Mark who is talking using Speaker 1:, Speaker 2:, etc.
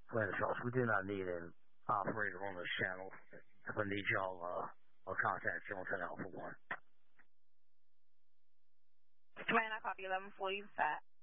Speaker 1: Plaintiff Phelps, we do not need an operator on this channel. If I need you, I'll contact you on 10 Alpha 1.
Speaker 2: Command, I copy 11 fully set.